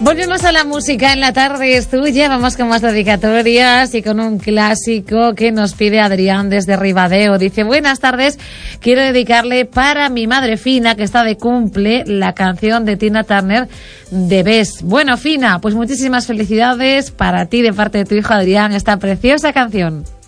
Volvemos a la música en la tarde es tuya. Vamos con más dedicatorias y con un clásico que nos pide Adrián desde Ribadeo. Dice: buenas tardes, quiero dedicarle para mi madre Fina, que está de cumple, la canción de Tina Turner de Bes. Bueno, Fina, pues muchísimas felicidades para ti de parte de tu hijo Adrián, esta preciosa canción.